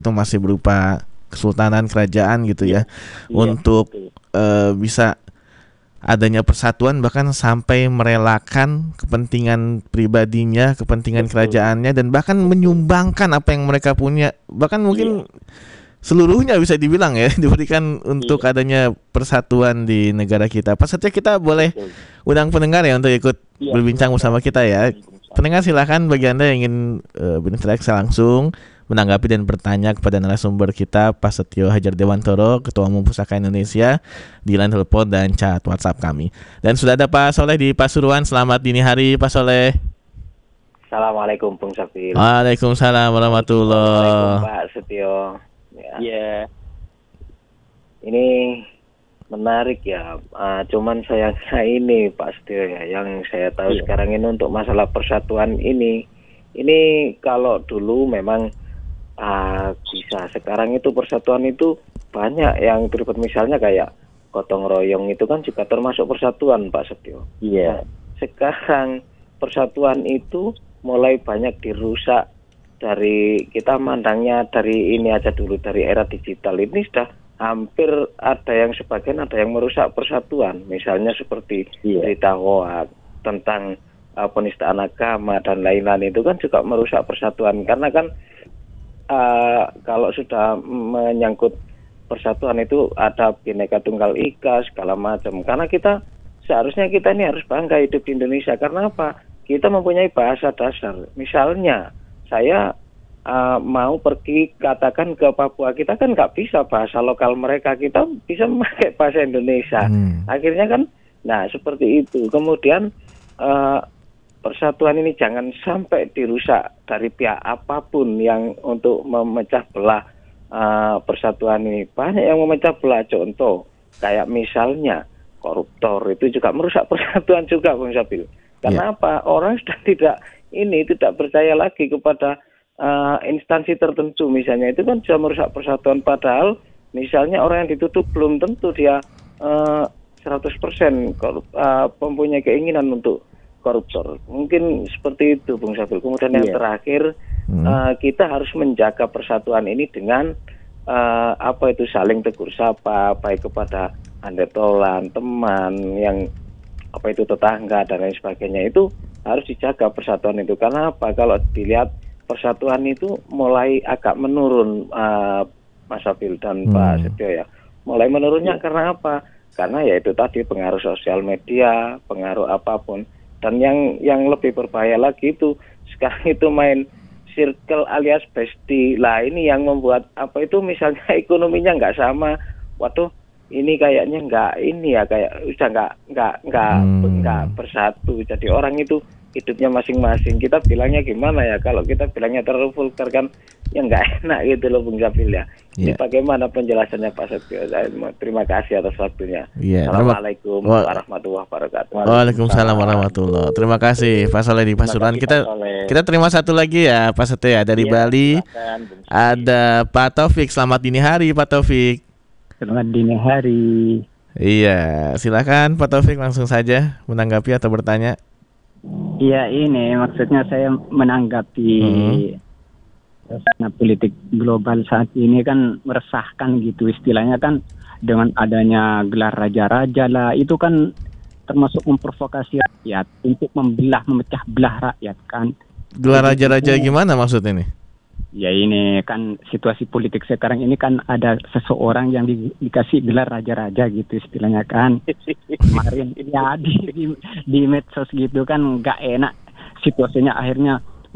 itu masih berupa kesultanan kerajaan gitu ya, Iya, untuk betul. bisa adanya persatuan, bahkan sampai merelakan kepentingan pribadinya, kepentingan Betul. kerajaannya, dan bahkan Betul. menyumbangkan apa yang mereka punya, bahkan Iya. mungkin seluruhnya bisa dibilang ya, diberikan untuk Iya. adanya persatuan di negara kita. Pak Setia, kita boleh Betul. undang pendengar ya untuk ikut Iya, berbincang bersama silakan. kita ya. Pendengar silahkan bagi Anda yang ingin berinteraksi langsung, menanggapi dan bertanya kepada narasumber kita, Pak Setio Hadjar Dewantoro, Ketua Umum Pusaka Indonesia, di line telepon dan chat WhatsApp kami. Dan sudah ada Pak Soleh di Pasuruan. Selamat dini hari Pak Soleh. Assalamualaikum Bung Sapil. Waalaikumsalam warahmatullahi. Waalaikumsalam Pak Setio. Ya. Iya. Ini menarik ya. Cuman sayangnya ini Pak Setio ya, yang saya tahu Iya. sekarang ini untuk masalah persatuan ini kalau dulu memang bisa, sekarang itu persatuan itu banyak yang terlibat, misalnya kayak gotong royong itu kan juga termasuk persatuan Pak Setio. Iya. Nah, sekarang persatuan itu mulai banyak dirusak. Dari kita mandangnya dari ini aja dulu, dari era digital ini sudah hampir ada yang sebagian ada yang merusak persatuan, misalnya seperti berita hoax tentang penistaan agama dan lain-lain, itu kan juga merusak persatuan, karena kan kalau sudah menyangkut persatuan itu ada Bhinneka Tunggal Ika segala macam, karena kita seharusnya kita ini harus bangga hidup di Indonesia. Karena apa? Kita mempunyai bahasa dasar. Misalnya saya mau pergi katakan ke Papua, kita kan nggak bisa bahasa lokal mereka, kita bisa memakai bahasa Indonesia. Akhirnya kan, nah seperti itu. Kemudian persatuan ini jangan sampai dirusak dari pihak apapun yang untuk memecah belah persatuan ini. Banyak yang memecah belah, contoh kayak misalnya koruptor itu juga merusak persatuan juga Bung Sabil. Karena apa? Orang sudah tidak percaya lagi kepada instansi tertentu, misalnya itu kan bisa merusak persatuan. Padahal misalnya orang yang dituduh belum tentu dia 100% mempunyai keinginan untuk koruptor. Mungkin seperti itu Bung Sabil. Kemudian yang terakhir, kita harus menjaga persatuan ini dengan saling tegur sapa, baik kepada andetolan, teman, yang tetangga dan lain sebagainya, itu harus dijaga persatuan itu. Karena apa? Kalau dilihat persatuan itu mulai agak menurun, Mas Sabil dan Pak Setio ya. Mulai menurunnya karena apa? Karena ya itu tadi, pengaruh sosial media, pengaruh apapun. Dan yang lebih berbahaya lagi itu sekarang itu main circle alias bestie. Lah ini yang membuat misalnya ekonominya nggak sama. Waduh, ini kayaknya kayak udah nggak bersatu. Jadi orang itu hidupnya masing-masing. Kita bilangnya gimana ya? Kalau kita bilangnya terlalu vulgar kan ya nggak enak gitu loh Bung Sabil ya. Ini bagaimana penjelasannya Pak Setio? Terima kasih atas waktunya. Assalamualaikum warahmatullahi wabarakatuh. Waalaikumsalam warahmatullahi. Terima kasih Pak Soleh di Pasuruan. Kita terima satu lagi ya Pak Setio ya, dari Bali. Ada Pak Taufik. Selamat dini hari Pak Taufik. Selamat dini hari. Iya, silakan Pak Taufik, langsung saja menanggapi atau bertanya. Iya, ini maksudnya saya menanggapi suasana politik global saat ini kan meresahkan gitu, istilahnya kan dengan adanya gelar raja-raja lah, itu kan termasuk memprovokasi rakyat untuk memecah belah rakyat kan. Gelar raja-raja gimana maksud ini? Ya ini kan situasi politik sekarang ini kan ada seseorang yang dikasih gelar raja-raja gitu istilahnya kan. Kemarin ya di medsos gitu kan nggak enak situasinya, akhirnya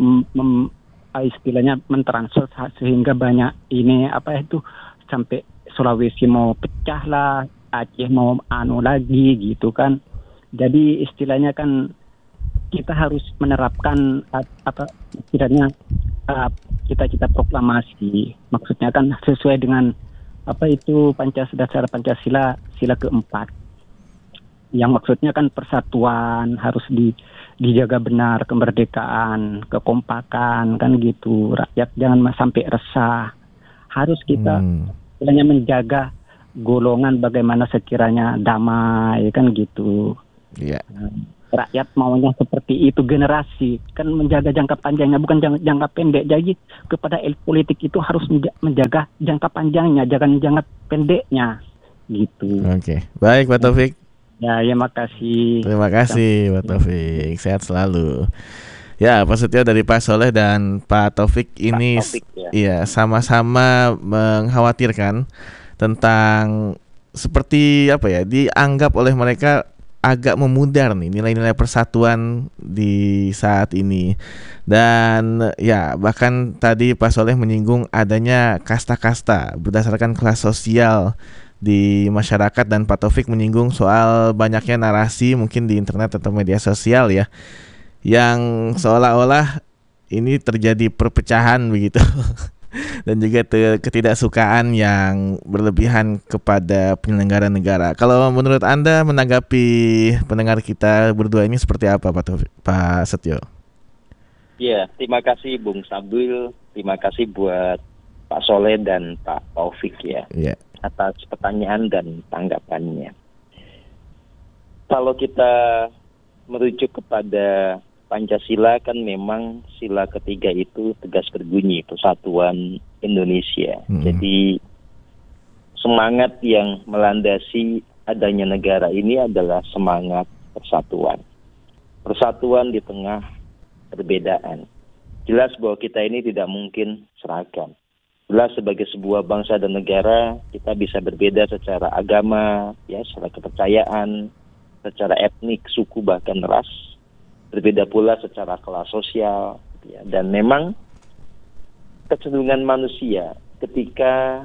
istilahnya mentransfer sehingga banyak ini sampai Sulawesi mau pecah lah, Aceh mau lagi gitu kan. Jadi istilahnya kan kita harus menerapkan istilahnya cita-cita proklamasi, maksudnya kan sesuai dengan dasar Pancasila sila keempat, yang maksudnya kan persatuan harus dijaga benar, kemerdekaan, kekompakan kan gitu, rakyat jangan sampai resah, harus kita istilahnya menjaga golongan bagaimana sekiranya damai kan gitu. rakyat maunya seperti itu, generasi kan menjaga jangka panjangnya bukan jangka pendek. Jadi kepada elit politik itu harus menjaga jangka panjangnya, jangan jangka pendeknya gitu. Oke. Baik Pak Taufik. Ya, makasih. Terima kasih Pak Taufik. Sehat selalu. Ya, Pak Setio dari Pak Soleh dan Pak Taufik ini iya sama-sama mengkhawatirkan tentang seperti apa ya, dianggap oleh mereka agak memudar nih nilai-nilai persatuan di saat ini. Dan ya, bahkan tadi Pak Soleh menyinggung adanya kasta-kasta berdasarkan kelas sosial di masyarakat, dan Pak Taufik menyinggung soal banyaknya narasi mungkin di internet atau media sosial ya, yang seolah-olah ini terjadi perpecahan begitu dan juga ketidaksukaan yang berlebihan kepada penyelenggara negara. Kalau menurut Anda menanggapi pendengar kita berdua ini seperti apa Pak Setio? Ya, terima kasih Bung Sabil, terima kasih buat Pak Soleh dan Pak Taufik ya, atas pertanyaan dan tanggapannya. Kalau kita merujuk kepada Pancasila, kan memang sila ketiga itu tegas berbunyi persatuan Indonesia. Jadi semangat yang melandasi adanya negara ini adalah semangat persatuan. Persatuan di tengah perbedaan. Jelas bahwa kita ini tidak mungkin seragam. Jelas sebagai sebuah bangsa dan negara kita bisa berbeda secara agama, ya, secara kepercayaan, secara etnik, suku, bahkan ras. Berbeda pula secara kelas sosial, ya. Dan memang kecenderungan manusia ketika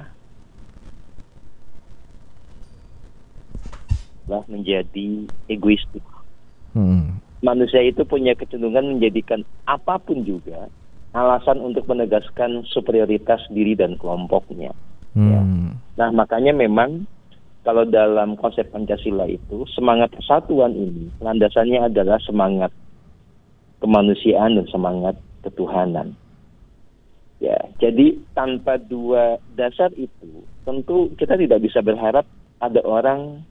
menjadi egoistik. Manusia itu punya kecenderungan menjadikan apapun juga alasan untuk menegaskan superioritas diri dan kelompoknya. Ya. Nah, makanya memang kalau dalam konsep Pancasila itu semangat persatuan ini landasannya adalah semangat kemanusiaan dan semangat ketuhanan. Ya, jadi tanpa dua dasar itu, tentu kita tidak bisa berharap ada orang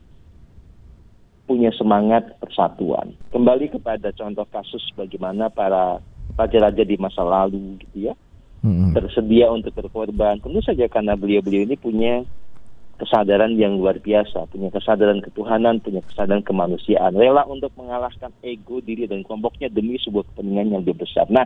punya semangat persatuan. Kembali kepada contoh kasus bagaimana para raja-raja di masa lalu, gitu ya, bersedia untuk berkorban. Tentu saja karena beliau-beliau ini punya kesadaran yang luar biasa, punya kesadaran ketuhanan, punya kesadaran kemanusiaan, rela untuk mengalahkan ego diri dan kelompoknya demi sebuah kepentingan yang lebih besar. Nah,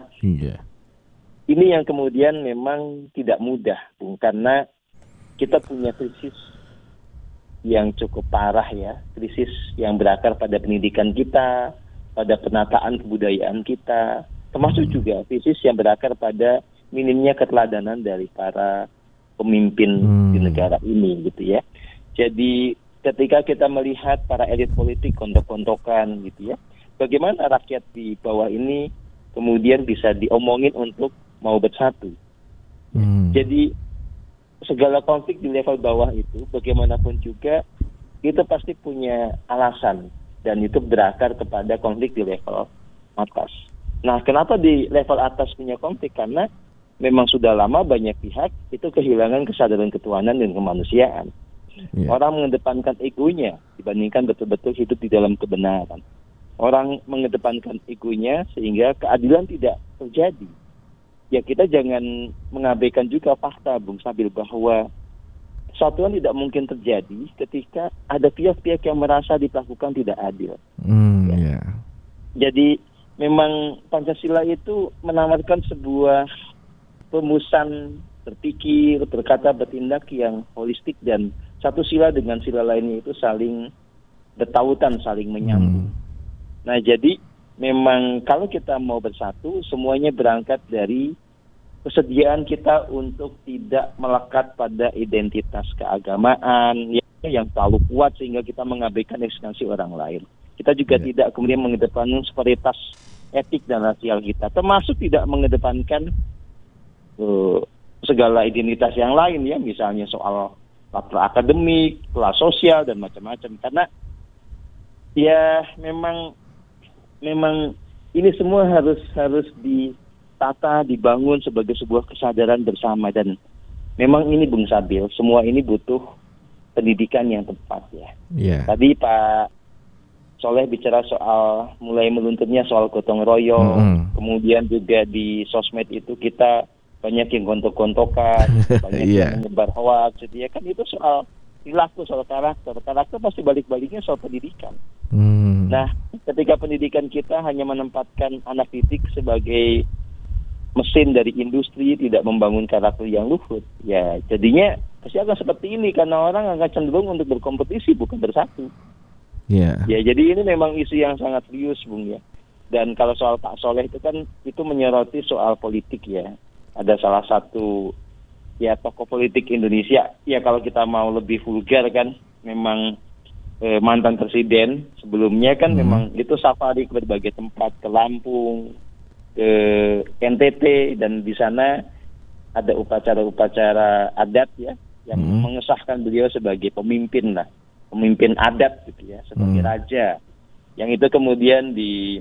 ini yang kemudian memang tidak mudah, Bung, karena kita punya krisis yang cukup parah ya, krisis yang berakar pada pendidikan kita, pada penataan kebudayaan kita, termasuk juga krisis yang berakar pada minimnya keteladanan dari para pemimpin di negara ini, gitu ya. Jadi ketika kita melihat para elit politik kontok-kontokan, gitu ya, bagaimana rakyat di bawah ini kemudian bisa diomongin untuk mau bersatu. Jadi segala konflik di level bawah itu bagaimanapun juga itu pasti punya alasan, dan itu berakar kepada konflik di level atas. Nah, kenapa di level atas punya konflik? Karena memang sudah lama banyak pihak itu kehilangan kesadaran ketuhanan dan kemanusiaan. Orang mengedepankan egonya dibandingkan betul-betul hidup di dalam kebenaran. Orang mengedepankan egonya sehingga keadilan tidak terjadi. Ya, kita jangan mengabaikan juga fakta, Bung Sabil, bahwa persatuan tidak mungkin terjadi ketika ada pihak-pihak yang merasa diperlakukan tidak adil. Jadi memang Pancasila itu menawarkan sebuah rumusan berpikir, berkata, bertindak yang holistik, dan satu sila dengan sila lainnya itu saling bertautan, saling menyambung. Nah, jadi memang kalau kita mau bersatu, semuanya berangkat dari kesediaan kita untuk tidak melekat pada identitas keagamaan yang terlalu kuat sehingga kita mengabaikan eksistensi orang lain. Kita juga tidak kemudian mengedepankan superioritas etik dan rasial kita, termasuk tidak mengedepankan segala identitas yang lain, ya, misalnya soal latar akademik, kelas sosial, dan macam-macam. Karena ya memang ini semua harus ditata, dibangun sebagai sebuah kesadaran bersama, dan memang ini, Bung Sabil, semua ini butuh pendidikan yang tepat, ya. Tadi Pak Soleh bicara soal mulai melunturnya soal gotong royong, kemudian juga di sosmed itu kita banyak yang gontok-gontokan, banyak yang menyebar hoax, gitu ya kan, itu soal perilaku, soal karakter pasti balik-baliknya soal pendidikan. Nah, ketika pendidikan kita hanya menempatkan anak didik sebagai mesin dari industri, tidak membangun karakter yang luhur, ya jadinya pasti akan seperti ini, karena orang akan cenderung untuk berkompetisi bukan bersatu. Ya, jadi ini memang isu yang sangat serius, Bung ya. Dan kalau soal Pak Soleh itu kan itu menyoroti soal politik ya. Ada salah satu ya tokoh politik Indonesia, ya kalau kita mau lebih vulgar kan, memang mantan presiden sebelumnya kan memang itu safari ke berbagai tempat, ke Lampung, ke NTT, dan di sana ada upacara-upacara adat ya yang mengesahkan beliau sebagai pemimpin adat gitu ya, sebagai raja. Yang itu kemudian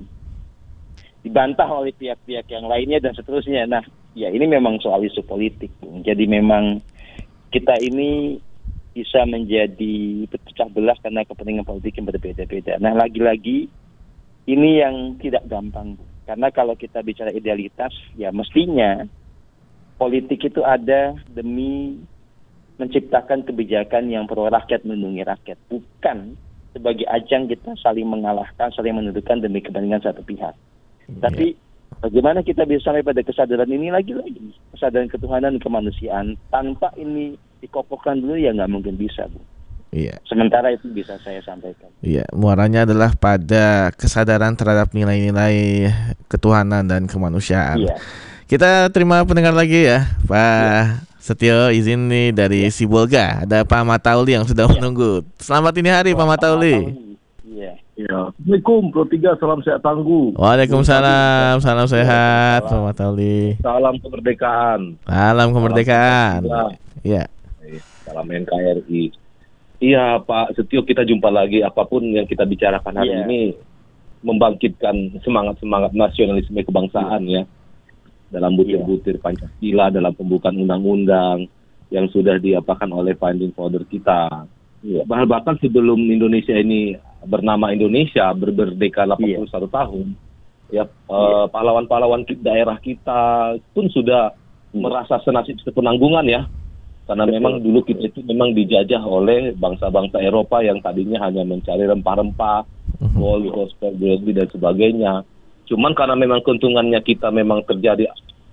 dibantah oleh pihak-pihak yang lainnya dan seterusnya. Nah, ya ini memang soal isu politik. Jadi memang kita ini bisa menjadi pecah belah karena kepentingan politik yang berbeda-beda. Nah, lagi-lagi ini yang tidak gampang, Bu. Karena kalau kita bicara idealitas, ya mestinya politik itu ada demi menciptakan kebijakan yang pro rakyat, melindungi rakyat, bukan sebagai ajang kita saling mengalahkan, saling menentukan demi kepentingan satu pihak. Tapi bagaimana kita bisa sampai pada kesadaran ini, lagi-lagi kesadaran ketuhanan dan kemanusiaan, tanpa ini dikokohkan dulu ya nggak mungkin bisa, Bu. Iya. Sementara itu bisa saya sampaikan. Iya, muaranya adalah pada kesadaran terhadap nilai-nilai ketuhanan dan kemanusiaan. Iya. Kita terima pendengar lagi ya, Pak Setio, izin nih dari Sibolga. Ada Pak Matauli yang sudah menunggu. Selamat ini hari, Pak Matauli. Iya. Assalamualaikum, Pro 3, salam sehat tangguh. Waalaikumsalam, salam sehat, Pak Matauli. Salam kemerdekaan. Salam kemerdekaan. Iya. Salam NKRI. Iya, Pak Setio, kita jumpa lagi. Apapun yang kita bicarakan hari ini membangkitkan semangat-semangat nasionalisme kebangsaan ya. Dalam butir-butir Pancasila, dalam pembukaan undang-undang yang sudah diapakan oleh founding father kita. Bahkan sebelum Indonesia ini bernama Indonesia, berdeka 81 tahun, ya pahlawan-pahlawan daerah kita pun sudah merasa senasib sepenanggungan ya. Karena memang dulu kita itu memang dijajah oleh bangsa-bangsa Eropa yang tadinya hanya mencari rempah-rempah, gold, dan sebagainya. Cuman karena memang keuntungannya kita memang terjadi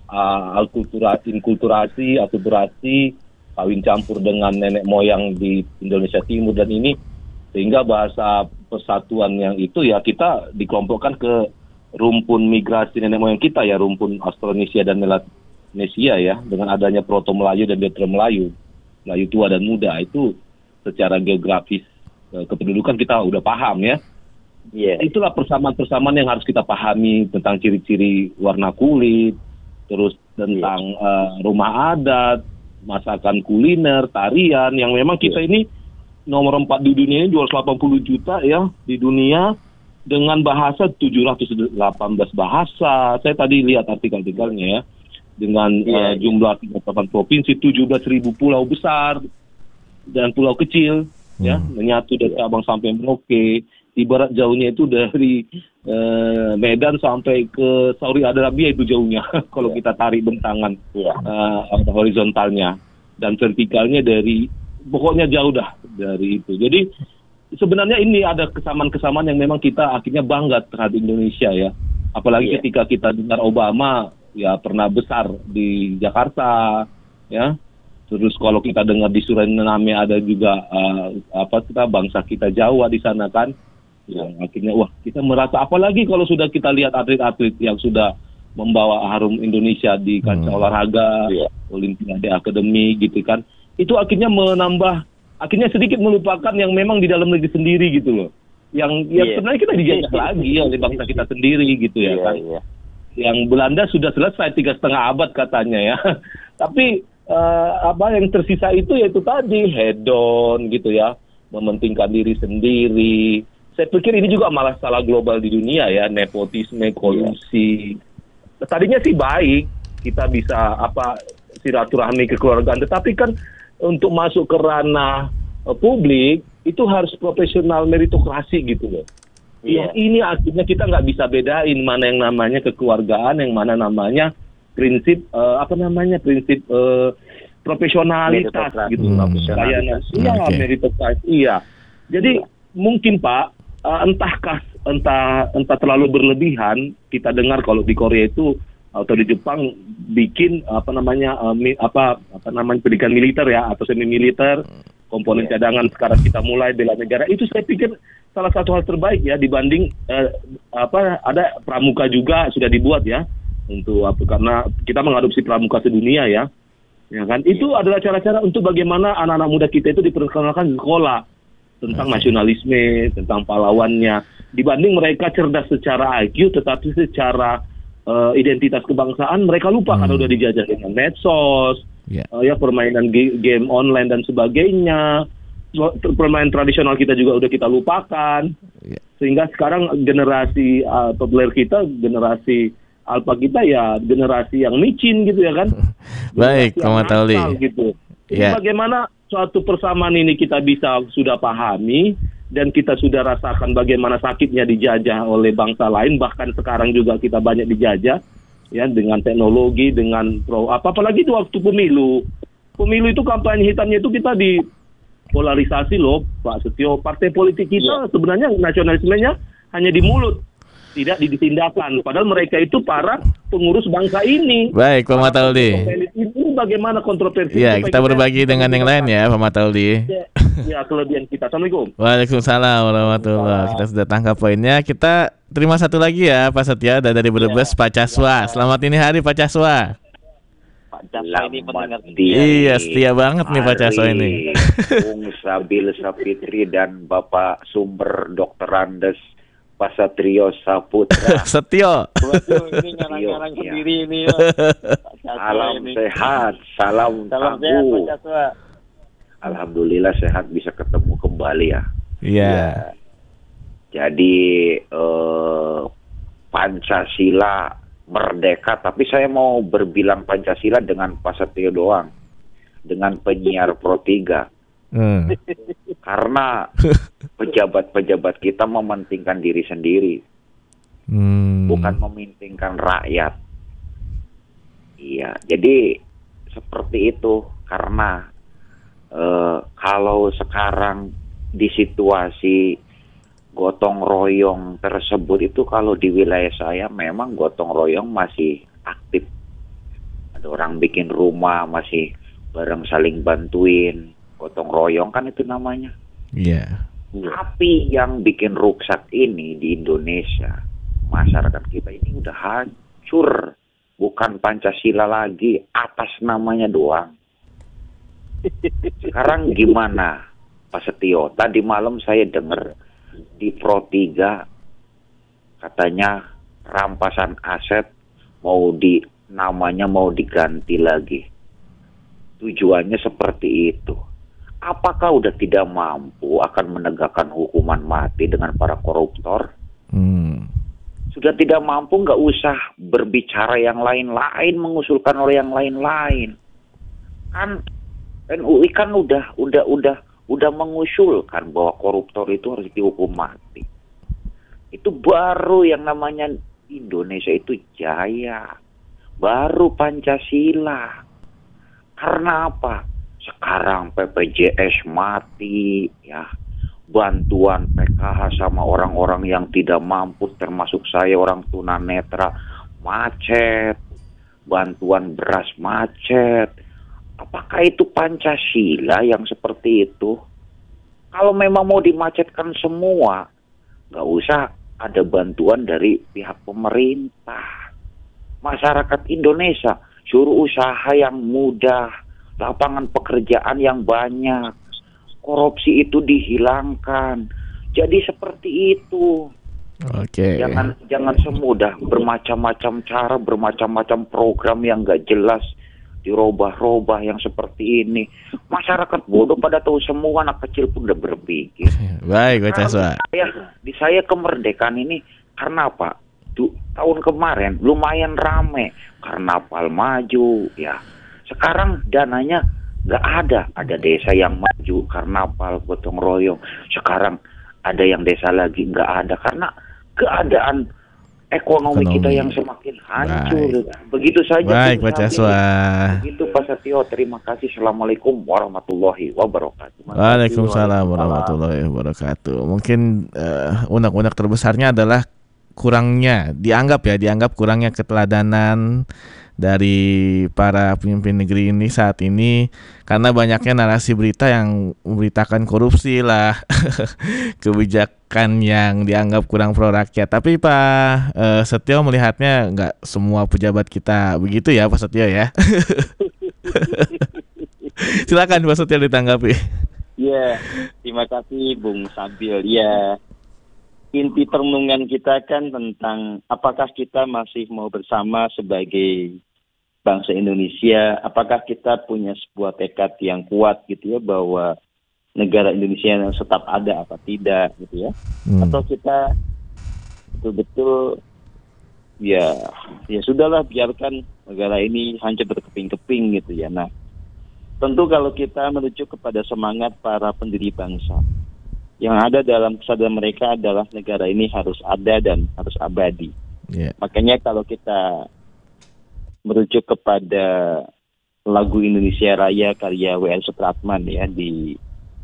akulturasi, kawin campur dengan nenek moyang di Indonesia Timur dan ini, sehingga bahasa persatuan yang itu ya kita dikelompokkan ke rumpun migrasi nenek moyang kita ya, rumpun Austronesia dan Melanesia ya, dengan adanya Proto Melayu dan Detro Melayu, Melayu tua dan muda, itu secara geografis kependudukan kita udah paham ya. Itulah persamaan-persamaan yang harus kita pahami tentang ciri-ciri warna kulit, terus tentang rumah adat, masakan kuliner, tarian, yang memang kita ini nomor 4 di dunia ini, 280 juta ya di dunia, dengan bahasa 718 bahasa. Saya tadi lihat artikel-artikelnya ya, dengan jumlah 38 provinsi, 17.000 pulau besar dan pulau kecil ya, menyatu dari Sabang sampai Merauke. Ibarat jauhnya itu dari Medan sampai ke Saudi Arabia itu jauhnya kalau kita tarik bentangan horizontalnya, dan vertikalnya dari pokoknya jauh dah dari itu. Jadi sebenarnya ini ada kesamaan-kesamaan yang memang kita akhirnya bangga terhadap Indonesia ya. Apalagi ketika kita dengar Obama ya pernah besar di Jakarta ya. Terus kalau kita dengar di Suriname ada juga bangsa kita Jawa di sana kan. Yang akhirnya kita merasa, apalagi kalau sudah kita lihat atlet-atlet yang sudah membawa harum Indonesia di kancah olahraga, Olimpiade Akademi gitu kan, itu akhirnya akhirnya sedikit melupakan yang memang di dalam negeri sendiri gitu loh, yang sebenarnya kita dijajah lagi oleh bangsa kita sendiri gitu ya kan. Yang Belanda sudah selesai 3,5 abad katanya ya, tapi yang tersisa itu yaitu tadi hedon gitu ya, mementingkan diri sendiri. Saya pikir ini juga malah salah global di dunia ya, nepotisme, kolusi. Tadinya sih baik, kita bisa silaturahmi kekeluargaan, tetapi kan untuk masuk ke ranah publik itu harus profesional, meritokrasi gitu loh. Yang ini akhirnya kita nggak bisa bedain mana yang namanya kekeluargaan, yang mana namanya prinsip prinsip profesionalitas gitu. Meritokrasi. Iya. Jadi mungkin Pak, entah terlalu berlebihan, kita dengar kalau di Korea itu atau di Jepang bikin pendidikan militer ya atau semi militer, komponen cadangan sekarang kita mulai bela negara. Itu saya pikir salah satu hal terbaik ya dibanding ada pramuka juga sudah dibuat ya untuk karena kita mengadopsi pramuka sedunia ya kan. Itu adalah cara-cara untuk bagaimana anak-anak muda kita itu diperkenalkan di sekolah tentang nasionalisme, tentang pahlawannya, dibanding mereka cerdas secara IQ tetapi secara identitas kebangsaan mereka lupa karena udah dijajah dengan medsos, permainan game online dan sebagainya. Permainan tradisional kita juga udah kita lupakan, sehingga sekarang generasi populer kita, generasi alpha kita ya generasi yang micin gitu ya kan. Baik, Pak Matauli. Gitu. Bagaimana suatu persamaan ini kita bisa sudah pahami dan kita sudah rasakan bagaimana sakitnya dijajah oleh bangsa lain, bahkan sekarang juga kita banyak dijajah ya dengan teknologi, dengan apalagi itu waktu pemilu itu kampanye hitamnya itu kita di polarisasi loh Pak Setio. Partai politik kita sebenarnya nasionalismenya hanya di mulut, tidak ditindakan. Padahal mereka itu para pengurus bangsa ini. Baik, Pak Matauli. Ini bagaimana kontroversi? Ya, kita berbagi dengan yang lain ya, Pak Matauli. Ya, kelebihan kita. Assalamualaikum. Waalaikumsalam warahmatullahi. Kita sudah tangkap poinnya. Kita terima satu lagi ya, Pak Setia dari Brebes, Pak Caswa. Selamat ini hari, Pak Caswa. Ini pendengar iya, setia banget nih Pak Caswa ini. Bung Sabil Sapitri dan Bapak Sumber Dr. Andes Pak Satrio Saputra. Setio. Waduh, ini nyarang-nyarang sendiri ini. Salam sehat, salam tangguh. Alhamdulillah sehat bisa ketemu kembali ya. Iya. Jadi Pancasila merdeka, tapi saya mau berbilang Pancasila dengan Pak Setio doang, dengan penyiar Pro 3. Karena pejabat-pejabat kita mementingkan diri sendiri, bukan mementingkan rakyat. Iya, jadi seperti itu. Karena kalau sekarang di situasi gotong royong tersebut itu, kalau di wilayah saya memang gotong royong masih aktif. Ada orang bikin rumah masih bareng saling bantuin. Gotong royong kan itu namanya. Iya. Tapi yang bikin rusak ini di Indonesia, masyarakat kita ini udah hancur. Bukan Pancasila lagi, atas namanya doang. Sekarang gimana Pak Setio? Tadi malam saya dengar di Pro 3 katanya rampasan aset namanya mau diganti lagi. Tujuannya seperti itu. Apakah udah tidak mampu akan menegakkan hukuman mati dengan para koruptor? Sudah tidak mampu, nggak usah berbicara yang lain-lain, mengusulkan oleh yang lain-lain. Kan NUI kan udah mengusulkan bahwa koruptor itu harus dihukum mati. Itu baru yang namanya Indonesia itu jaya. Baru Pancasila. Karena apa? Sekarang BPJS mati, ya. Bantuan PKH sama orang-orang yang tidak mampu, termasuk saya orang tunanetra, macet. Bantuan beras macet. Apakah itu Pancasila yang seperti itu? Kalau memang mau dimacetkan semua, nggak usah ada bantuan dari pihak pemerintah. Masyarakat Indonesia suruh usaha yang mudah, lapangan pekerjaan yang banyak, korupsi itu dihilangkan. Jadi seperti itu. Oke. Jangan semudah bermacam-macam cara, bermacam-macam program yang nggak jelas dirubah-rubah yang seperti ini. Masyarakat bodoh pada tahu semua, anak kecil pun udah berpikir. Baik, Pak Caswa. Di saya kemerdekaan ini karena apa? Tahun kemarin lumayan rame, karnaval maju ya. Sekarang dananya nggak ada desa yang maju karnaval gotong royong. Sekarang ada yang desa lagi nggak ada karena keadaan ekonomi kita yang semakin hancur. Begitu saja. Baik, Pak Caswa. Begitu Pak Setio. Terima kasih. Assalamualaikum warahmatullahi wabarakatuh. Waalaikumsalam warahmatullahi wabarakatuh. Mungkin unek-unek terbesarnya adalah dianggap kurangnya keteladanan dari para pemimpin negeri ini saat ini, karena banyaknya narasi berita yang memberitakan korupsi lah, kebijakan yang dianggap kurang pro rakyat. Tapi Pak Setio melihatnya nggak semua pejabat kita begitu ya, Pak Setio ya? Silakan Pak Setio ditanggapi. Ya, terima kasih Bung Sabil. Ya, inti perenungan kita kan tentang apakah kita masih mau bersama sebagai bangsa Indonesia, apakah kita punya sebuah tekad yang kuat gitu ya bahwa negara Indonesia tetap ada apa tidak gitu ya, atau kita betul-betul ya sudahlah biarkan negara ini hancur berkeping-keping gitu ya. Nah, tentu kalau kita merujuk kepada semangat para pendiri bangsa, yang ada dalam kesadaran mereka adalah negara ini harus ada dan harus abadi. Makanya kalau kita merujuk kepada lagu Indonesia Raya karya W.R. Supratman ya di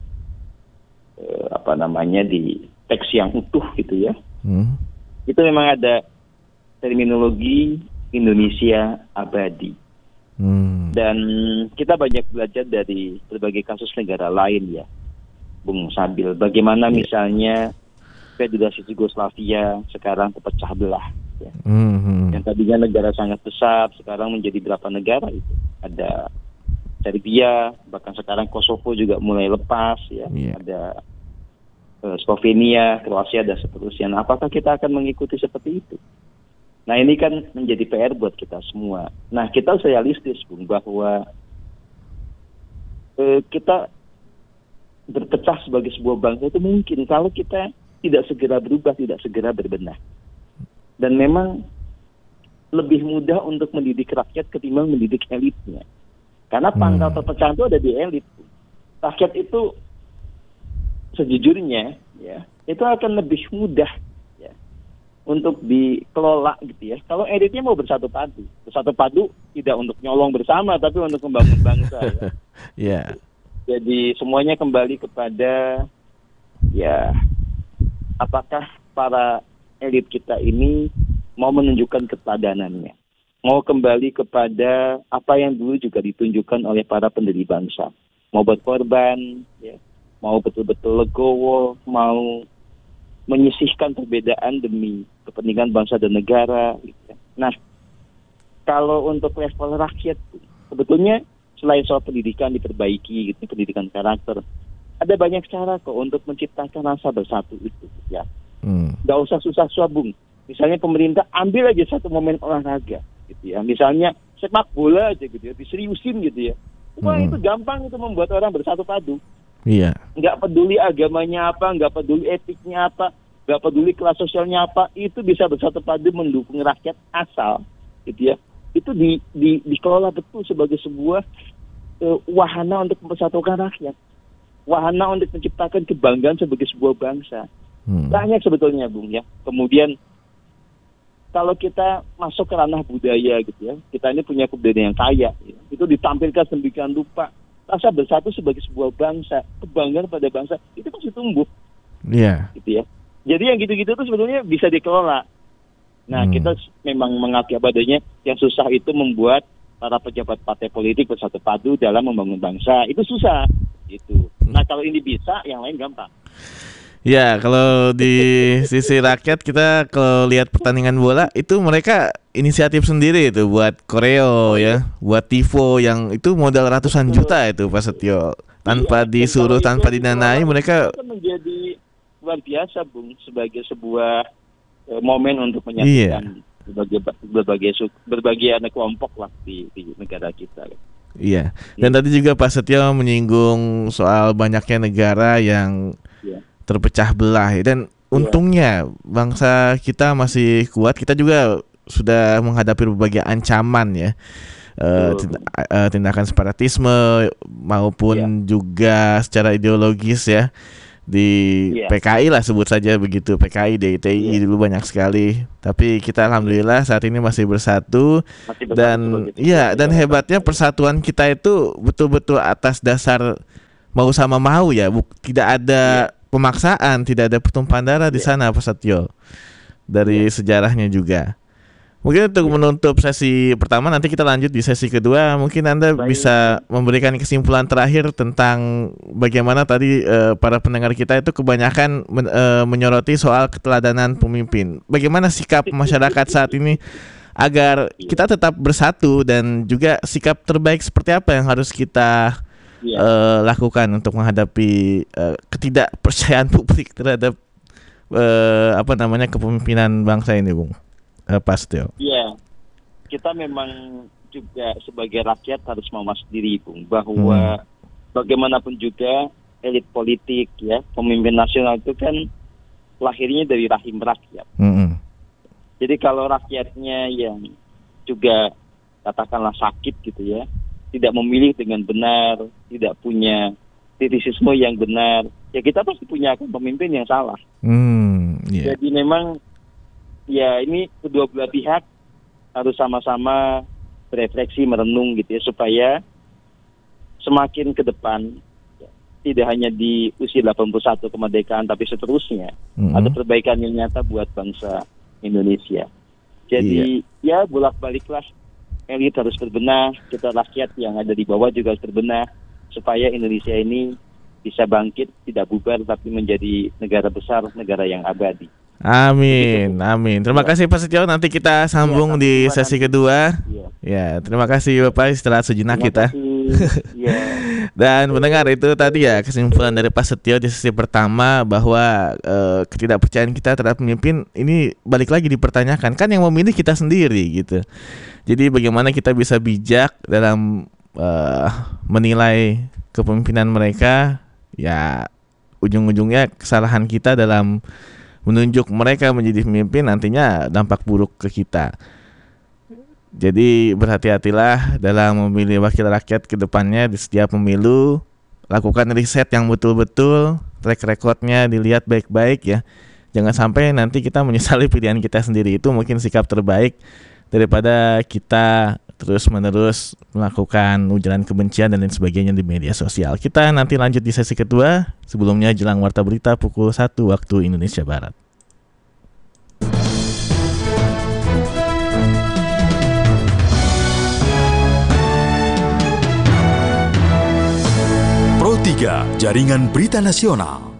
di teks yang utuh gitu ya. Itu memang ada terminologi Indonesia abadi. Dan kita banyak belajar dari berbagai kasus negara lain ya, Bung Sabil. Bagaimana misalnya Federasi Yugoslavia sekarang terpecah belah. Ya. Yang tadinya negara sangat besar, sekarang menjadi berapa negara itu? Ada Serbia, bahkan sekarang Kosovo juga mulai lepas, ya. Ada Slovenia, Kroasia dan seterusnya. Nah, apakah kita akan mengikuti seperti itu? Nah, ini kan menjadi PR buat kita semua. Nah, kita harus realistis, Bung, bahwa kita berpecah sebagai sebuah bangsa itu mungkin kalau kita tidak segera berubah, tidak segera berbenah. Dan memang lebih mudah untuk mendidik rakyat ketimbang mendidik elitnya. Karena pangkal perpecahan itu ada di elit. Rakyat itu sejujurnya ya, itu akan lebih mudah ya untuk dikelola gitu ya. Kalau elitnya mau bersatu padu tidak untuk nyolong bersama tapi untuk membangun bangsa ya. Jadi semuanya kembali kepada ya apakah para elit kita ini mau menunjukkan keteladanannya, mau kembali kepada apa yang dulu juga ditunjukkan oleh para pendiri bangsa, mau berkorban, ya, mau betul-betul legowo, mau menyisihkan perbedaan demi kepentingan bangsa dan negara. Gitu. Nah, kalau untuk level rakyat, sebetulnya selain soal pendidikan diperbaiki, gitu, pendidikan karakter, ada banyak cara kok untuk menciptakan rasa bersatu itu, ya. Gak usah susah-susah, Bung. Misalnya pemerintah ambil aja satu momen olahraga, gitu ya. Misalnya sepak bola aja gitu ya, diseriusin gitu ya. Wah, itu gampang itu membuat orang bersatu padu. Iya. Nggak peduli agamanya apa, nggak peduli etiknya apa, nggak peduli kelas sosialnya apa, itu bisa bersatu padu mendukung rakyat asal, gitu ya. Itu dikelola betul sebagai sebuah wahana untuk mempersatukan rakyat, wahana untuk menciptakan kebanggaan sebagai sebuah bangsa. Banyak sebetulnya, Bung, ya. Kemudian kalau kita masuk ke ranah budaya gitu ya, kita ini punya kebudayaan yang kaya, ya. Itu ditampilkan sedemikian rupa. Rasa bersatu sebagai sebuah bangsa, kebanggaan pada bangsa, itu pasti tumbuh. Iya. Gitu ya. Jadi yang gitu-gitu itu sebetulnya bisa dikelola. Nah, kita memang mengakui adanya yang susah itu membuat para pejabat partai politik bersatu padu dalam membangun bangsa. Itu susah. Gitu. Nah, kalau ini bisa, yang lain gampang. Ya, kalau di sisi rakyat kita kalau lihat pertandingan bola itu mereka inisiatif sendiri itu buat koreo ya, buat tifo yang itu modal ratusan juta itu Pak Setio. Tanpa disuruh, tanpa didanai mereka menjadi luar biasa, Bung, sebagai sebuah momen untuk menyatukan berbagai anak kelompok lah di negara kita. Iya. Dan tadi juga Pak Setio menyinggung soal banyaknya negara yang terpecah belah, dan untungnya bangsa kita masih kuat. Kita juga sudah menghadapi berbagai ancaman ya, tindakan separatisme maupun juga secara ideologis ya, PKI lah sebut saja begitu, PKI, DITI dulu banyak sekali. Tapi kita alhamdulillah saat ini masih bersatu dan dan hebatnya persatuan kita itu betul-betul atas dasar mau sama mau ya, tidak ada pemaksaan, tidak ada pertumpahan darah di sana Pak Setio. Dari sejarahnya juga. Mungkin untuk menutup sesi pertama, nanti kita lanjut di sesi kedua. Mungkin Anda bisa memberikan kesimpulan terakhir tentang bagaimana tadi para pendengar kita itu kebanyakan menyoroti soal keteladanan pemimpin. Bagaimana sikap masyarakat saat ini agar kita tetap bersatu, dan juga sikap terbaik seperti apa yang harus kita lakukan untuk menghadapi ketidakpercayaan publik terhadap kepemimpinan bangsa ini, Bung Pak Setio. Iya, kita memang juga sebagai rakyat harus mawas diri, Bung, bahwa bagaimanapun juga elit politik pemimpin nasional itu kan lahirnya dari rahim rakyat. Jadi kalau rakyatnya yang juga katakanlah sakit gitu tidak memilih dengan benar, tidak punya kritisisme yang benar, kita pasti punya pemimpin yang salah. Jadi memang ini kedua belah pihak harus sama-sama berefleksi, merenung gitu supaya semakin ke depan tidak hanya di usia 81 kemerdekaan tapi seterusnya ada perbaikan yang nyata buat bangsa Indonesia. Jadi bolak-baliklah elit harus berbenah, kita rakyat yang ada di bawah juga harus berbenah supaya Indonesia ini bisa bangkit, tidak bubar tapi menjadi negara besar, negara yang abadi. Amin. Terima kasih Pak Setio. Nanti kita sambung di sesi kedua. Terima kasih Bapak, istirahat sejenak kita. Dan mendengar itu tadi kesimpulan dari Pak Setio di sesi pertama bahwa ketidakpercayaan kita terhadap pemimpin ini balik lagi dipertanyakan, kan yang memilih kita sendiri gitu. Jadi bagaimana kita bisa bijak dalam menilai kepemimpinan mereka, ujung-ujungnya kesalahan kita dalam menunjuk mereka menjadi pemimpin nantinya dampak buruk ke kita. Jadi berhati-hatilah dalam memilih wakil rakyat ke depannya di setiap pemilu. Lakukan riset yang betul-betul, track recordnya dilihat baik-baik Jangan sampai nanti kita menyesali pilihan kita sendiri. Itu mungkin sikap terbaik daripada kita terus-menerus melakukan ujaran kebencian dan lain sebagainya di media sosial. Kita nanti lanjut di sesi kedua. Sebelumnya jelang Warta Berita pukul 1 waktu Indonesia Barat. Pro 3, Jaringan Berita Nasional.